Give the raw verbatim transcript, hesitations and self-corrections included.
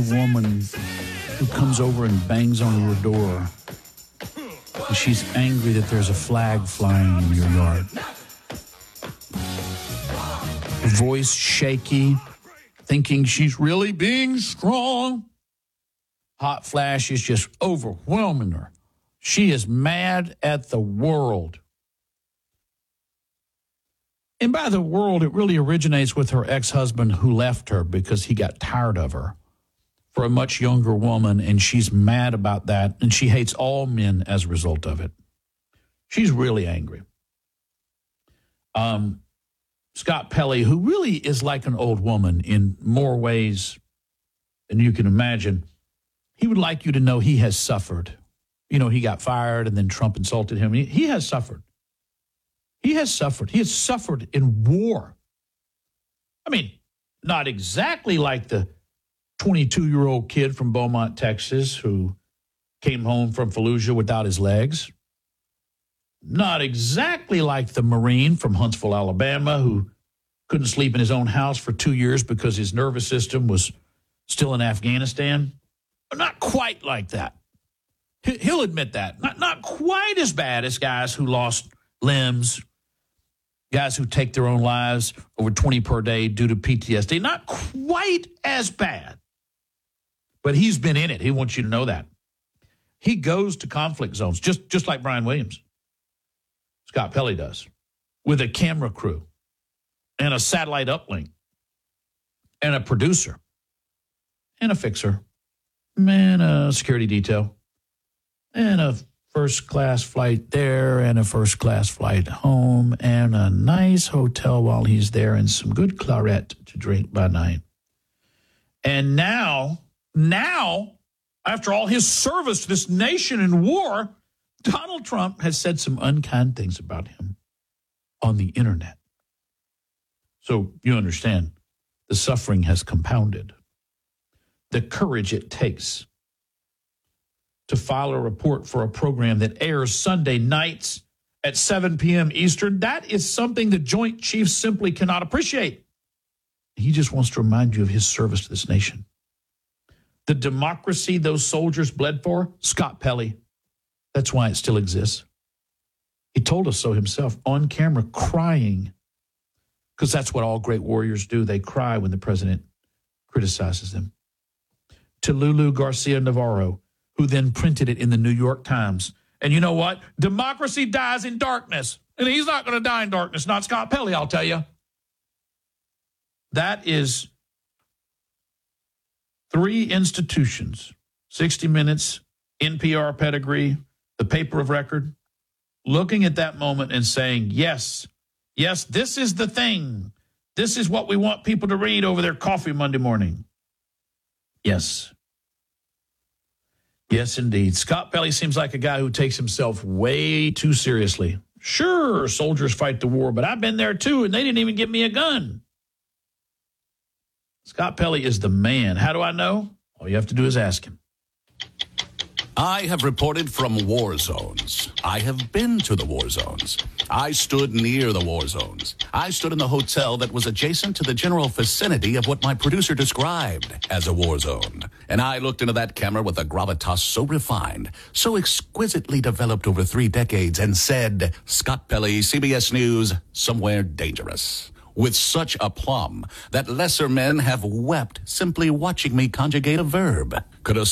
woman who comes over and bangs on your door. And she's angry that there's a flag flying in your yard. Voice shaky, thinking she's really being strong. Hot flash is just overwhelming her. She is mad at the world. And by the world, it really originates with her ex-husband who left her because he got tired of her for a much younger woman, and she's mad about that, and she hates all men as a result of it. She's really angry. Um, Scott Pelley, who really is like an old woman in more ways than you can imagine, he would like you to know he has suffered. You know, he got fired, and then Trump insulted him. He, he has suffered. He has suffered. He has suffered in war. I mean, not exactly like the twenty-two-year-old kid from Beaumont, Texas, who came home from Fallujah without his legs. Not exactly like the Marine from Huntsville, Alabama, who couldn't sleep in his own house for two years because his nervous system was still in Afghanistan. Not quite like that. He'll admit that. Not, not quite as bad as guys who lost limbs, guys who take their own lives, over twenty per day due to P T S D. Not quite as bad. But he's been in it. He wants you to know that. He goes to conflict zones, just, just like Brian Williams. Scott Pelley does, with a camera crew and a satellite uplink and a producer and a fixer and a security detail and a first-class flight there and a first-class flight home and a nice hotel while he's there and some good claret to drink by night. And now, now, after all his service to this nation in war, Donald Trump has said some unkind things about him on the internet. So you understand, the suffering has compounded. The courage it takes to file a report for a program that airs Sunday nights at seven p.m. Eastern, that is something the Joint Chiefs simply cannot appreciate. He just wants to remind you of his service to this nation. The democracy those soldiers bled for, Scott Pelley. That's why it still exists. He told us so himself on camera, crying, because that's what all great warriors do. They cry when the president criticizes them. To Lulu Garcia Navarro, who then printed it in the New York Times. And you know what? Democracy dies in darkness. And he's not going to die in darkness. Not Scott Pelley, I'll tell you. That is three institutions, sixty minutes, N P R pedigree, the paper of record, looking at that moment and saying, yes, yes, this is the thing. This is what we want people to read over their coffee Monday morning. Yes. Yes, indeed. Scott Pelley seems like a guy who takes himself way too seriously. Sure, soldiers fight the war, but I've been there too, and they didn't even give me a gun. Scott Pelley is the man. How do I know? All you have to do is ask him. I have reported from war zones. I have been to the war zones. I stood near the war zones. I stood in the hotel that was adjacent to the general vicinity of what my producer described as a war zone. And I looked into that camera with a gravitas so refined, so exquisitely developed over three decades, and said, Scott Pelley, C B S News, somewhere dangerous. With such aplomb that lesser men have wept simply watching me conjugate a verb. Could a